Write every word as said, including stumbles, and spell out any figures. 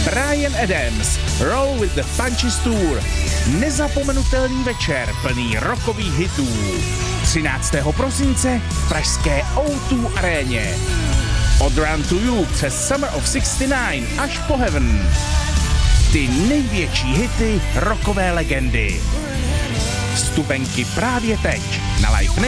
Bryan Adams, Roll with the Punches Tour. Nezapomenutelný večer plný rockových hitů. třináctého prosince v pražské ó dva aréně. Od Run to You přes Summer of šedesát devět až po Heaven. Ty největší hity rockové legendy. Vstupenky právě teď na Live